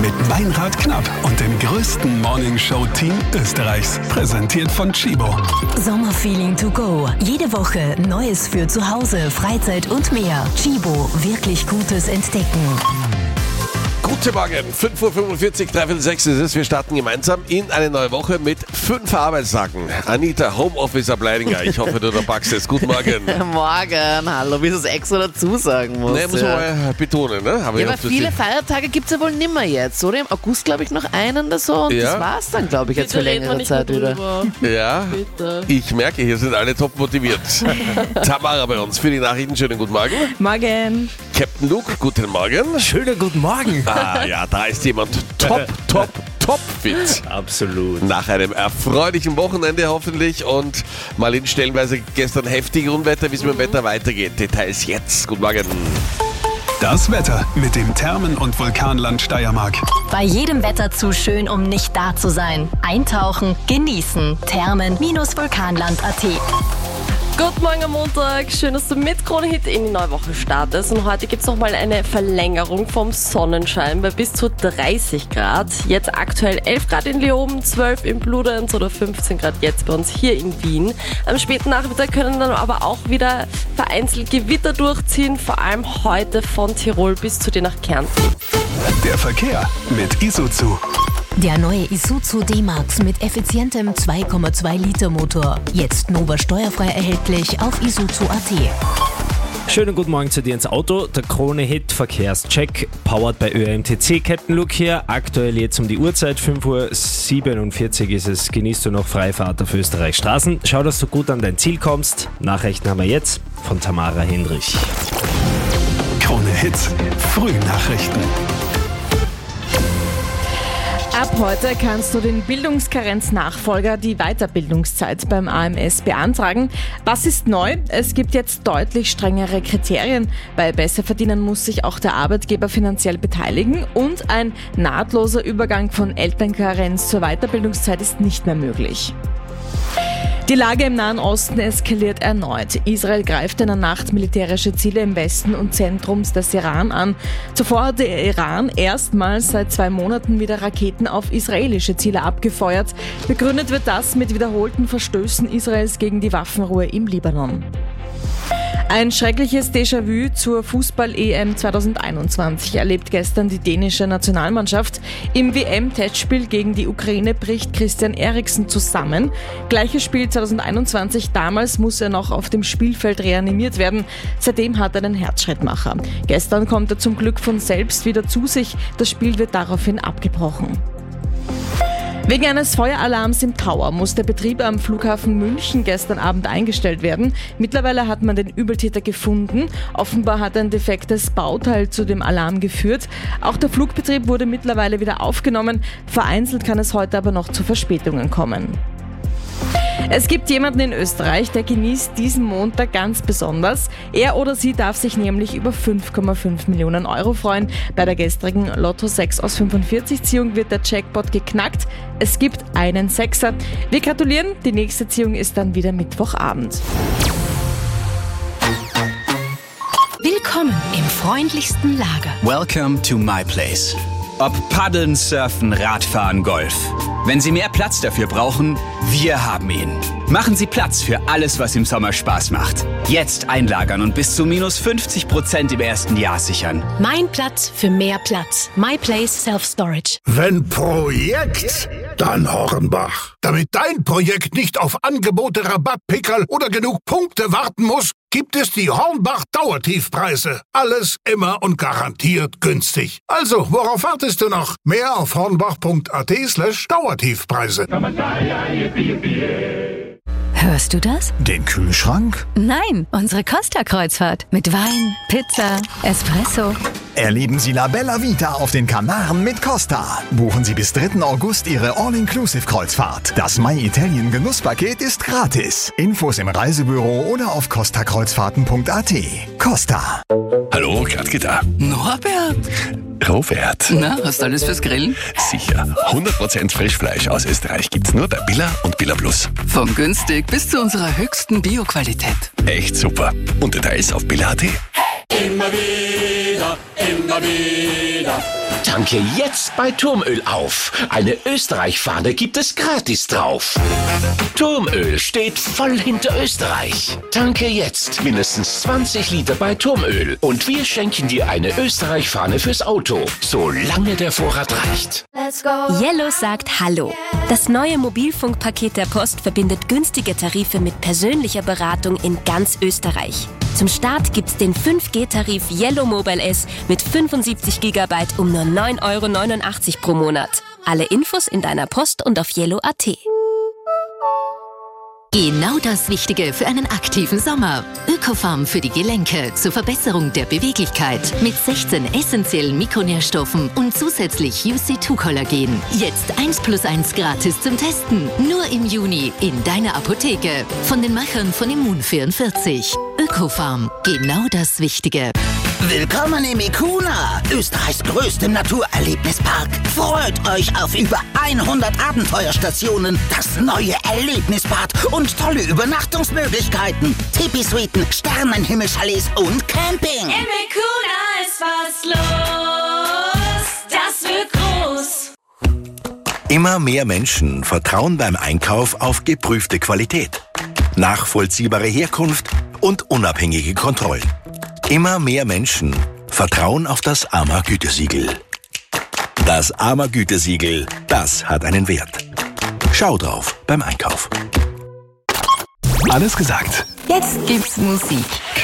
mit Meinrad Knapp und dem größten Morningshow-Team Österreichs. Präsentiert von Chibo. Sommerfeeling to go. Jede Woche Neues für zu Hause, Freizeit und mehr. Chibo, wirklich Gutes entdecken. Guten Morgen, 5.45 Uhr, 3:06 ist es. Wir starten gemeinsam in eine neue Woche mit 5 Arbeitstagen. Anita, Homeofficer Bleidinger, ich hoffe, du packst es. Guten Morgen. Morgen, hallo, wie du es extra dazu sagen musst. Ne, muss man mal betonen, ne? Aber viele Feiertage gibt es ja wohl nimmer jetzt, oder? Im August, glaube ich, noch einen oder so und das war's dann, glaube ich, jetzt für längere Zeit wieder. Ja, bitte. Ich merke, hier sind alle top motiviert. Tamara bei uns für die Nachrichten, schönen guten Morgen. Morgen. Captain Luke, guten Morgen. Schönen guten Morgen. Ah ja, da ist jemand top fit. Absolut. Nach einem erfreulichen Wochenende hoffentlich und mal in stellenweise gestern heftige Unwetter, wie es mit dem Wetter weitergeht. Details jetzt. Guten Morgen. Das Wetter mit dem Thermen- und Vulkanland Steiermark. Bei jedem Wetter zu schön, um nicht da zu sein. Eintauchen, genießen. Thermen-vulkanland.at. Guten Morgen am Montag. Schön, dass du mit Krone-Hit in die neue Woche startest. Und heute gibt es nochmal eine Verlängerung vom Sonnenschein bei bis zu 30 Grad. Jetzt aktuell 11 Grad in Leoben, 12 in Bludenz oder 15 Grad jetzt bei uns hier in Wien. Am späten Nachmittag können dann aber auch wieder vereinzelt Gewitter durchziehen, vor allem heute von Tirol bis zu dir nach Kärnten. Der Verkehr mit Isuzu. Der neue Isuzu D-Max mit effizientem 2,2 Liter Motor. Jetzt Nova steuerfrei erhältlich auf Isuzu.at. Schönen guten Morgen zu dir ins Auto. Der Krone-Hit Verkehrscheck, powered bei ÖMTC. Captain Luke hier. Aktuell jetzt um die Uhrzeit, 5:47 ist es. Genießt du noch Freifahrt auf Österreichs Straßen. Schau, dass du gut an dein Ziel kommst. Nachrichten haben wir jetzt von Tamara Hendrich. Krone-Hit Frühnachrichten. Ab heute kannst du den Bildungskarenz-Nachfolger, die Weiterbildungszeit beim AMS, beantragen. Was ist neu? Es gibt jetzt deutlich strengere Kriterien. Bei Besserverdienern muss sich auch der Arbeitgeber finanziell beteiligen und ein nahtloser Übergang von Elternkarenz zur Weiterbildungszeit ist nicht mehr möglich. Die Lage im Nahen Osten eskaliert erneut. Israel greift in der Nacht militärische Ziele im Westen und Zentrum des Iran an. Zuvor hat der Iran erstmals seit 2 Monaten wieder Raketen auf israelische Ziele abgefeuert. Begründet wird das mit wiederholten Verstößen Israels gegen die Waffenruhe im Libanon. Ein schreckliches Déjà-vu zur Fußball-EM 2021 erlebt gestern die dänische Nationalmannschaft. Im WM-Testspiel gegen die Ukraine bricht Christian Eriksen zusammen. Gleiches Spiel 2021, damals muss er noch auf dem Spielfeld reanimiert werden. Seitdem hat er einen Herzschrittmacher. Gestern kommt er zum Glück von selbst wieder zu sich. Das Spiel wird daraufhin abgebrochen. Wegen eines Feueralarms im Tower muss der Betrieb am Flughafen München gestern Abend eingestellt werden. Mittlerweile hat man den Übeltäter gefunden. Offenbar hat ein defektes Bauteil zu dem Alarm geführt. Auch der Flugbetrieb wurde mittlerweile wieder aufgenommen. Vereinzelt kann es heute aber noch zu Verspätungen kommen. Es gibt jemanden in Österreich, der genießt diesen Montag ganz besonders. Er oder sie darf sich nämlich über 5,5 Millionen Euro freuen. Bei der gestrigen Lotto 6 aus 45 Ziehung wird der Jackpot geknackt. Es gibt einen Sechser. Wir gratulieren, die nächste Ziehung ist dann wieder Mittwochabend. Willkommen im freundlichsten Lager. Welcome to my place. Ob Paddeln, Surfen, Radfahren, Golf. Wenn Sie mehr Platz dafür brauchen, wir haben ihn. Machen Sie Platz für alles, was im Sommer Spaß macht. Jetzt einlagern und bis zu minus 50% im ersten Jahr sichern. Mein Platz für mehr Platz. My Place Self-Storage. Wenn Projekt, dann Hornbach. Damit dein Projekt nicht auf Angebote, Rabatt, Pickerl oder genug Punkte warten muss, gibt es die Hornbach Dauertiefpreise. Alles immer und garantiert günstig. Also, worauf wartest du noch? Mehr auf hornbach.at/Dauertiefpreise. Hörst du das? Den Kühlschrank? Nein, unsere Costa-Kreuzfahrt. Mit Wein, Pizza, Espresso. Erleben Sie La Bella Vita auf den Kanaren mit Costa. Buchen Sie bis 3. August Ihre All-Inclusive-Kreuzfahrt. Das My Italien Genusspaket ist gratis. Infos im Reisebüro oder auf costakreuzfahrten.at. Costa. Hallo, Gradke da. Norbert, Robert. na, hast du alles fürs Grillen? Sicher. 100% Frischfleisch aus Österreich gibt's nur bei Billa und Billa Plus. Von günstig bis zu unserer höchsten Bio-Qualität. Echt super. Und Details auf billa.at. Immer wieder, Tanke jetzt bei Turmöl auf. Eine Österreich-Fahne gibt es gratis drauf. Turmöl steht voll hinter Österreich. Tanke jetzt mindestens 20 Liter bei Turmöl und wir schenken dir eine Österreich-Fahne fürs Auto, solange der Vorrat reicht. Yellow sagt Hallo. Das neue Mobilfunkpaket der Post verbindet günstige Tarife mit persönlicher Beratung in ganz Österreich. Zum Start gibt's den 5G-Tarif Yellow Mobile S mit 75 GB um nur 9,89 € pro Monat. Alle Infos in deiner Post und auf yellow.at. Genau das Richtige für einen aktiven Sommer. Ökofarm für die Gelenke zur Verbesserung der Beweglichkeit mit 16 essentiellen Mikronährstoffen und zusätzlich UC2-Kollagen. Jetzt 1+1 gratis zum Testen. Nur im Juni in deiner Apotheke. Von den Machern von Immun44. Ökofarm. Genau das Richtige. Willkommen im Ikuna, Österreichs größtem Naturerlebnispark. Freut euch auf über 100 Abenteuerstationen, das neue Erlebnisbad und tolle Übernachtungsmöglichkeiten. Tipi-Suiten, Sternenhimmelchalets und Camping. Im Ikuna ist was los, das wird groß. Immer mehr Menschen vertrauen beim Einkauf auf geprüfte Qualität, nachvollziehbare Herkunft und unabhängige Kontrollen. Immer mehr Menschen vertrauen auf das AMA-Gütesiegel. Das AMA-Gütesiegel, das hat einen Wert. Schau drauf beim Einkauf. Alles gesagt. Jetzt gibt's Musik.